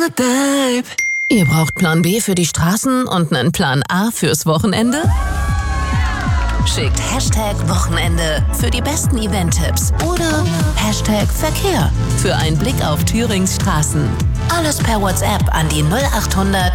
Babe. Ihr braucht Plan B für die Straßen und einen Plan A fürs Wochenende? Schickt #Wochenende für die besten Event-Tipps oder #Verkehr für einen Blick auf Thürings Straßen. Alles per WhatsApp an die 0800